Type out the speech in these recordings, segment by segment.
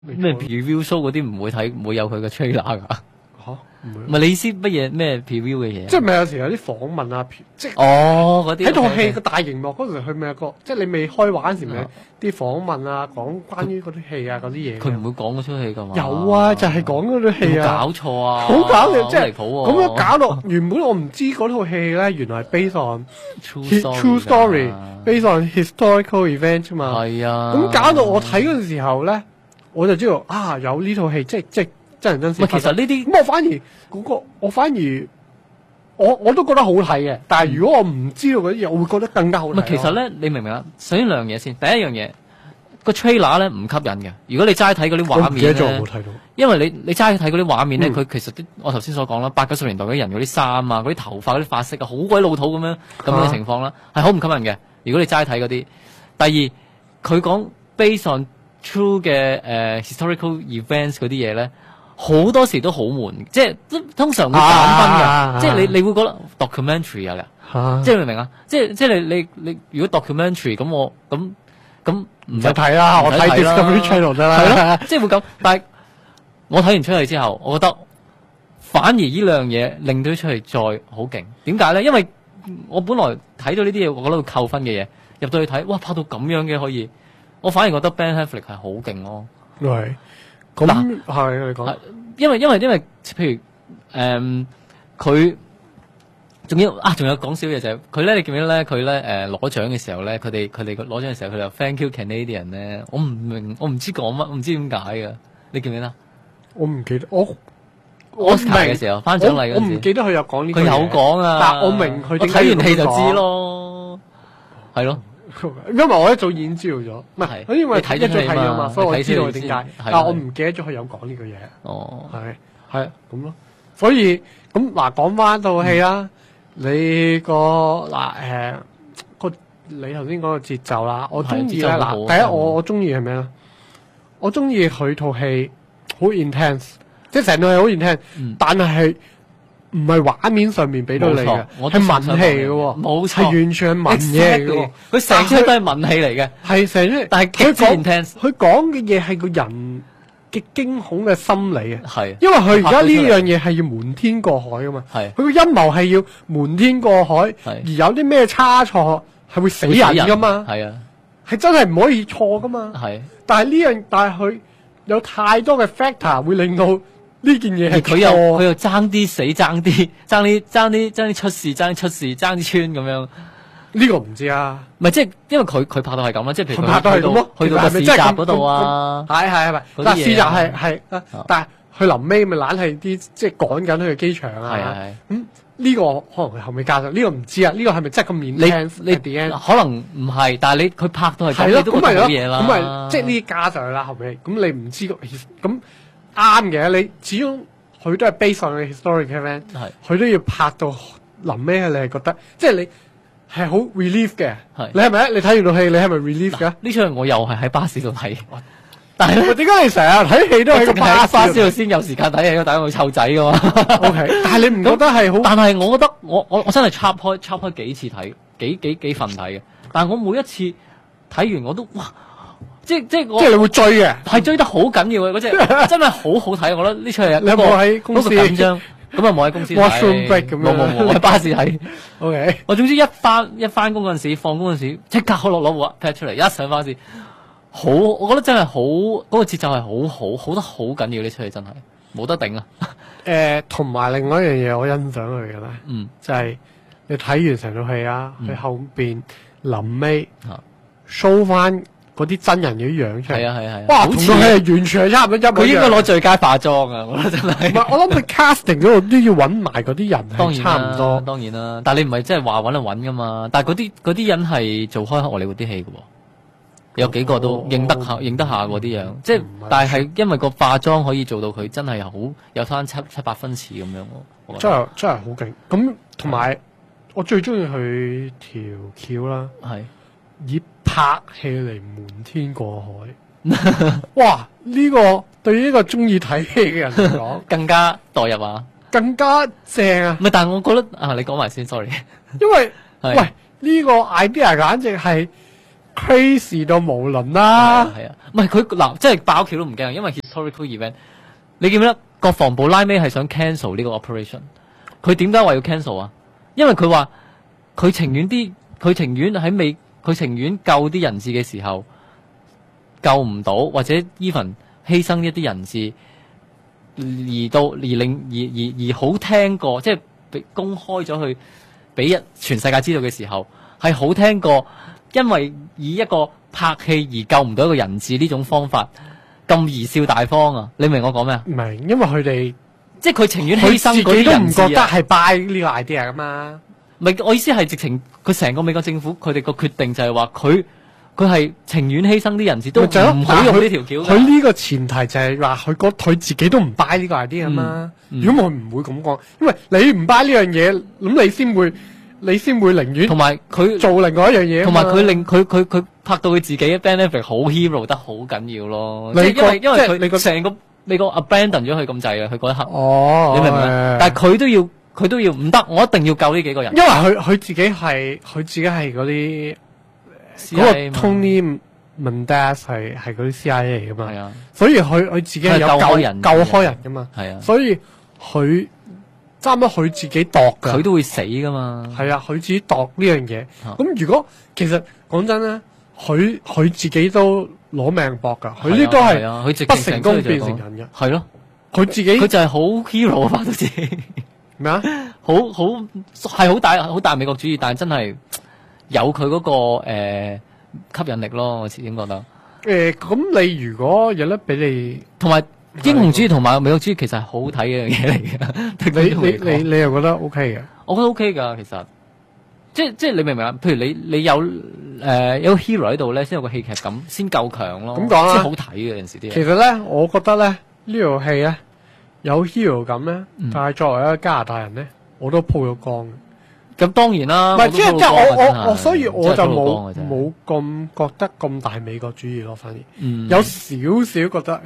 咩 preview show 嗰啲唔會睇，唔會有佢嘅 trailer 㗎。 嚇唔係你意思乜嘢咩 preview 嘅嘢？ 即係咪有時有啲訪問啊？即係嗰啲喺套戲個大熒幕嗰時，佢咪有個即係你未開畫嗰時咪啲訪問啊，講關於嗰啲戲啊嗰啲嘢。 佢唔會講嗰出戲㗎嘛？ 有啊，就係講嗰啲戲啊。 搞錯啊！ 好搞笑，即係離譜喎。 咁樣搞到原本我唔知嗰套戲咧，原來係 based on true story，based on historical event 嘛。 係啊。 咁搞到我睇嗰陣時候咧，我就知道啊有呢套戲，即係真人真事。 其實呢啲咁我反而我都覺得好睇嘅，但係如果我唔知道嗰啲嘢，我會覺得更加好睇。 其實咧，你明唔明啊？首先兩樣嘢先，第一樣嘢個 trailer 咧唔吸引嘅。如果你齋睇嗰啲畫面咧， 冇睇到。 因為你齋睇嗰啲畫面咧，佢其實我頭先所講啦，80、90年代嗰啲人嗰啲衫啊、嗰啲頭髮、嗰啲髮色啊，好鬼老土咁樣嘅情況啦，係好唔吸引嘅。如果你齋睇嗰啲，第二佢講 based on true 嘅historical events 嗰啲嘢咧。好多時都好悶，即係通常會減分嘅，即係你會覺得 documentary 即係明唔明啊？即係你如果 documentary 咁唔使睇啦，我睇 Discovery Channel 得啦，係咯，即係會咁。但係我睇完出嚟之後，我覺得反而呢兩樣嘢令到出嚟再好勁。點解咧？因為我本來睇到呢啲嘢，我覺得會扣分嘅嘢，入到去睇，哇拍到咁樣嘅可以，我反而覺得 Ben Affleck 係好勁咯。 係。咁係你講， 因為譬如佢仲有講少嘢就係佢咧，你記唔記得咧？佢咧攞獎嘅時候咧，佢哋攞獎嘅時候，佢就 Thank you Canadian 咧，我唔明，我唔知講乜，我唔知點解嘅，你記唔記得？ 我唔記得，我明嘅時候頒獎禮嗰陣時， 我唔記得佢有講呢句嘢。 佢有講啊， 但我明佢。 我睇完戲就知咯，係咯。 因為我一早已經知道咗，唔係，因為你睇咗睇咗嘛，所以我知道點解。但係我唔記得咗佢有講呢句嘢。 哦， 係咁咯。所以咁嗱，講翻套戲啦，你你頭先講個節奏啦，我中意咧嗱，第一我中意係咩咧？我中意佢套戲好 intense， 即係成套戲好 intense，但係唔係畫面上面俾到你嘅，係文戲嘅喎，冇錯，係完全係文嘢嘅喎， 佢成出都係文戲嚟嘅，係成出，但係佢講嘅嘢係個人嘅驚恐嘅心理啊， 係，因為佢而家呢樣嘢係要瞞天過海噶嘛，係，佢個陰謀係要瞞天過海，而有啲咩差錯係會死人噶嘛，係啊，係真係唔可以錯噶嘛，係，但係佢有太多嘅 factor 會令到呢件嘢係佢又爭啲死，爭啲出事，爭啲穿咁樣。 呢個唔知啊， 唔係即係因為佢拍到係咁啦，即係譬如佢拍到係咁咯， 去到個市集嗰度啊， 係，但係市集係，但係佢臨尾咪懶係啲即係趕緊去機場啊，係，咁呢個可能佢後尾加上，呢個唔知啊，呢個係咪真係咁面？ 你可能唔係，但係佢拍到係咁，你都覺得好嘢啦。 咁咪即係呢啲加上去啦，後尾咁你唔知咁。啱嘅，你始終佢都係 based on historic event，佢都要拍到臨尾，你係覺得即係你係好 relief 嘅。你係咪？你睇完套戲，你係咪 relief 嘅？ 呢出我又係喺巴士度睇，但係點解你成日睇戲都喺個巴士度先有時間睇戲？大家會湊仔噶嘛 ？OK， 但係你唔覺得係好？ 但係我覺得我真係插開幾次睇，幾份睇嘅。但係我每一次睇完我都哇！即係你會追嘅， 係追得好緊要嘅嗰隻，真係好好睇。我覺得呢出戲你有冇喺公司緊張？咁啊冇喺公司睇 washroom break 咁樣， 冇喺巴士睇。 OK， 我總之一翻工嗰陣時，放工嗰陣時，即刻攞部 pad 出嚟，一上巴士，好，我覺得真係好，嗰個節奏係好得好緊要。呢出戲真係冇得頂啊！ 同埋另外一樣嘢，我欣賞佢嘅咧，就係你睇完成套戲啊，佢後邊臨尾 show 翻。嗰啲真人嘅樣出嚟， 係， 哇！同佢係完全係差唔多一模一樣。 佢應該攞最佳化妝啊！我覺得真係。 唔係，我諗佢 casting 嗰度都要揾埋嗰啲人， 當然差唔多。 當然啦，但係你唔係真係話揾就揾噶嘛？但係嗰啲人係做開荷里活啲戲嘅喎，有幾個都認得下嗰啲樣，即係但係因為個化妝可以做到佢真係好有翻七八分似咁樣咯。 真係好勁！咁同埋我最中意佢條橋啦，係以拍戲嚟瞞天過海，哇！呢個對於呢個中意睇戲嘅人嚟講， 更加代入啊，更加正啊！ 唔係，但係我覺得啊，你講埋先 ，sorry， 因為喂呢個 idea 簡直係 crazy 到無倫啦， 係啊， 唔係佢嗱，即係爆橋都唔驚，因為 historical event。你記唔記得國防部拉尾係想 cancel 呢個 operation？ 佢點解話要 cancel 啊？因為佢話佢情願佢情願救啲人質嘅時候救唔到，或者 even 犧牲一啲人質，而好聽過，即係公開咗去俾全世界知道嘅時候，係好聽過，因為以一個拍戲而救唔到一個人質呢種方法咁貽笑大方啊！你明我講咩啊？ 唔係，因為佢哋即係佢情願犧牲嗰啲人質啊，佢自己都唔覺得係 buy 呢個 idea 噶嘛。 唔係，我意思係直情佢成個美國政府佢哋個決定就係話佢係情願犧牲啲人質都唔好用呢條橋。 佢呢個前提就係話佢自己都唔 buy 呢個 idea 啊嘛。如果我唔會咁講，因為你唔 buy 呢樣嘢，咁你先會寧願同埋佢做另外一樣嘢。 同埋佢令佢拍到佢自己嘅 benefit 好 hero 得好緊要咯。因為佢成個美國 abandon 咗佢咁滯啊！佢嗰一刻，你明唔明？但係佢都要唔得，我一定要救呢幾個人。 因為佢自己係嗰啲嗰個 Tony Mendez 係嗰啲 CIA 嚟噶嘛。係啊，所以佢自己係有救開人噶嘛。係啊，所以佢差唔多佢自己度噶。 佢都會死噶嘛。係啊，佢自己度呢樣嘢。咁如果其實講真咧，佢自己都攞命搏噶。佢呢都係不成功變成人嘅。係咯，佢就係好 hero 啊！拍到自己。咩啊？係好大美國主義，但係真係有佢嗰個吸引力咯，我始終覺得。咁你如果有得俾你，同埋英雄主義同埋美國主義其實係好睇嘅一樣嘢嚟嘅。你又覺得 OK 嘅？ 我覺得 OK 噶，其實即係你明唔明啊？譬如你有個 hero 喺度咧，先有個戲劇感，先夠強咯。咁講啦，先好睇嘅有陣時啲嘢。 其實咧，我覺得咧呢套戲咧。有 hero 感咧，但係作為一個加拿大人咧，我都鋪咗光嘅。咁當然啦，唔係即係我，所以我就冇咁覺得咁大美國主義咯，反而有少少覺得，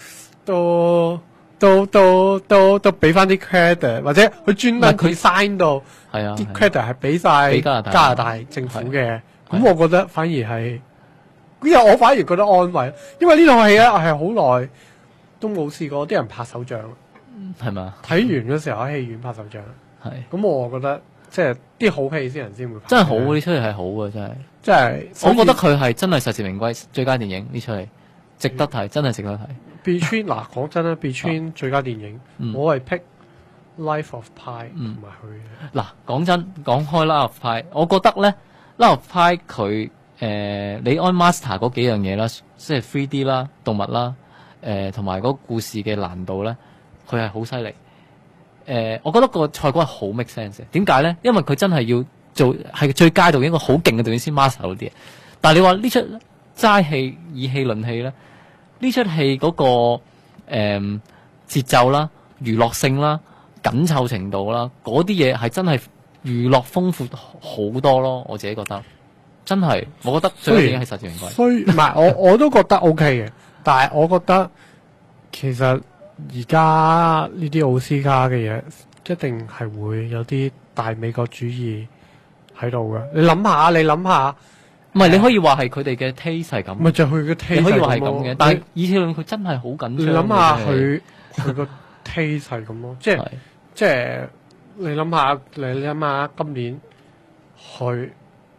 都俾翻啲 credit， 或者佢專登佢 sign 到啲 credit 係俾晒加拿大政府嘅。咁我覺得反而係，因為我反而覺得安慰，因為呢套戲咧係好耐都冇試過啲人拍手掌，係嘛？睇完嗰時候喺戲院拍手掌，係。咁我覺得即係啲好戲先人先會拍。真係好，呢出戲係好嘅，真係。即係，我覺得佢係真係實至名歸最佳電影呢出戲，值得睇，真係值得睇。Between 嗱，講真啦，Between 最佳電影，我係 pick Life of Pi 同埋佢。嗱，講真，講開 Life of Pi，我覺得咧 Life of Pi 佢李安 master 嗰幾樣嘢啦，即係 3D 啦、動物啦。同埋嗰個故事嘅難度咧，佢係好犀利。我覺得個賽果係好 make sense 嘅。點解咧？因為佢真係要做係最佳導演一個好勁嘅導演先 master 到啲嘢。但係你話呢出齋戲以戲論戲咧，呢出戲嗰個節奏啦、娛樂性啦、緊湊程度啦，嗰啲嘢係真係娛樂豐富好多咯。我自己覺得真係，我覺得最緊要係實至名歸。所以唔係我都覺得 OK 嘅。但係我覺得其實而家呢啲奧斯卡嘅嘢一定係會有啲大美國主義喺度嘅。你諗下，唔係你可以話係佢哋嘅 taste 係咁，咪就係佢嘅 taste 可以話係咁嘅。但係以前佢真係好緊張。你諗下佢個 taste 係咁咯，即係你諗下今年佢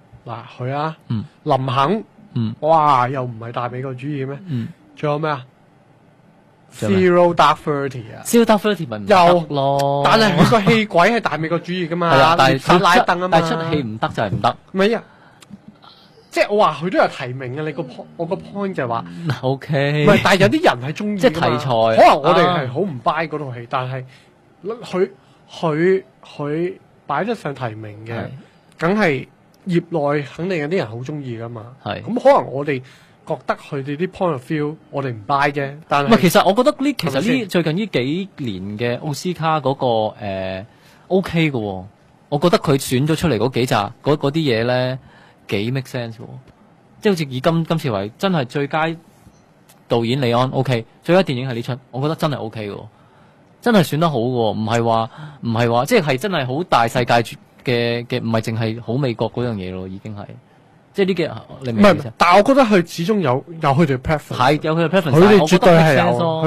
林肯，哇又唔係大美國主義咩？仲有咩啊 ？Zero Dark Thirty 啊 ，Zero Dark Thirty 咪唔得咯。但係佢個戲鬼係大美國主義噶嘛？係啊，但係拉登啊嘛。但係出戲唔得就係唔得。唔係啊，即係我話佢都有提名嘅。我個 point 就係話 ，OK。唔係，但係有啲人係中意即係題材。可能我哋係好唔 buy 嗰套戲，但係佢擺得上提名嘅，梗係業內肯定有啲人好中意噶嘛。係咁，可能我哋。覺得佢哋啲 point of view，我哋唔 buy 啫。但係唔係，其實我覺得最近呢幾年嘅奧斯卡嗰個OK 嘅喎。我覺得佢選咗出嚟嗰幾集嗰啲嘢咧幾 make sense 喎。即係好似以今次為真係最佳導演李安 OK， 最佳電影係呢出，我覺得真係 OK 嘅，真係選得好嘅，唔係話即係真係好大世界嘅，唔係淨係好美國嗰樣嘢咯，已經係。 即係呢幾你明唔明意思？ 但係我覺得佢始終有佢哋 preference， 係有佢哋 preference， 佢哋絕對係有。